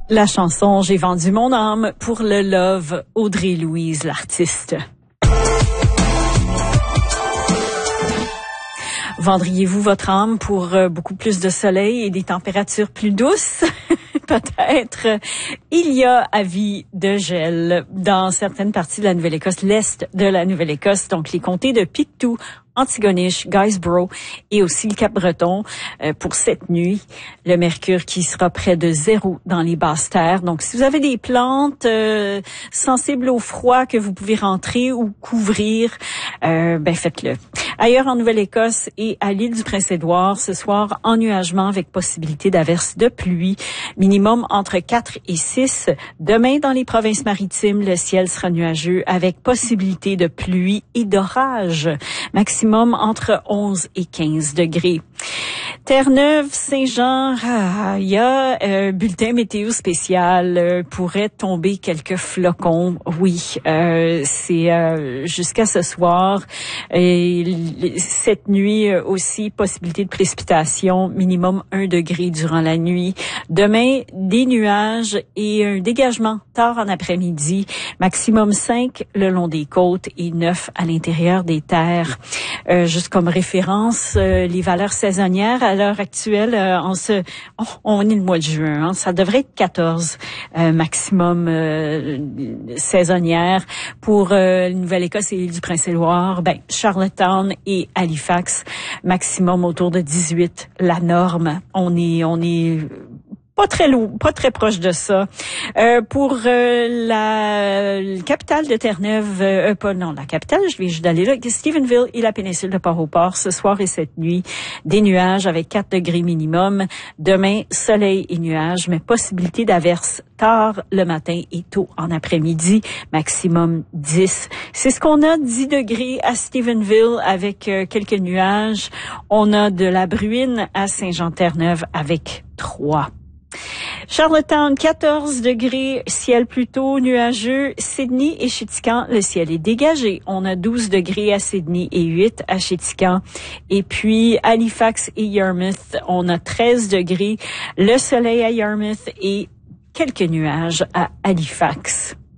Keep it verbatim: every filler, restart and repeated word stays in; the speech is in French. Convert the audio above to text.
La chanson « J'ai vendu mon âme » pour le Love, Audrey Louise, l'artiste. Vendriez-vous votre âme pour beaucoup plus de soleil et des températures plus douces? Peut-être. Il y a avis de gel dans certaines parties de la Nouvelle-Écosse, l'est de la Nouvelle-Écosse, donc les comtés de Pictou, Antigonish, Guysborough et aussi le Cap-Breton euh, pour cette nuit. Le mercure qui sera près de zéro dans les basses terres. Donc, si vous avez des plantes euh, sensibles au froid que vous pouvez rentrer ou couvrir, euh, ben faites-le. Ailleurs en Nouvelle-Écosse et à l'île du Prince-Édouard, ce soir, ennuagement avec possibilité d'averses de pluie, minimum entre quatre et six. Demain, dans les provinces maritimes, le ciel sera nuageux avec possibilité de pluie et d'orage. Maximum entre onze et quinze degrés. Terre-Neuve, Saint-Jean, ah, il y a un euh, bulletin météo spécial. Euh, pourrait tomber quelques flocons. Oui, euh, c'est euh, jusqu'à ce soir. Et cette nuit aussi, possibilité de précipitation, minimum un degré durant la nuit. Demain, des nuages et un dégagement tard en après-midi. Maximum cinq le long des côtes et neuf à l'intérieur des terres. Euh, juste comme référence, euh, les valeurs saisonnières à l'heure actuelle, euh, on se, oh, on est le mois de juin, hein, ça devrait être quatorze euh, maximum euh, saisonnières pour euh, Nouvelle-Écosse et l'île du Prince-Édouard. Ben Charlottetown et Halifax, maximum autour de dix-huit, la norme. On est, on est pas très lourd, pas très proche de ça. Euh, pour euh, la, la capitale de Terre-Neuve, euh, pas non, la capitale, je vais juste aller là, Stephenville et la péninsule de Port-au-Port, ce soir et cette nuit, des nuages avec quatre degrés minimum. Demain, soleil et nuages, mais possibilité d'averses tard le matin et tôt en après-midi, maximum dix. C'est ce qu'on a, dix degrés à Stephenville avec euh, quelques nuages. On a de la bruine à Saint-Jean-Terre-Neuve avec trois. Charlottetown, quatorze degrés, ciel plutôt nuageux. Sydney et Chéticamp, le ciel est dégagé. On a douze degrés à Sydney et huit à Chéticamp. Et puis, Halifax et Yarmouth, on a treize degrés. Le soleil à Yarmouth et quelques nuages à Halifax.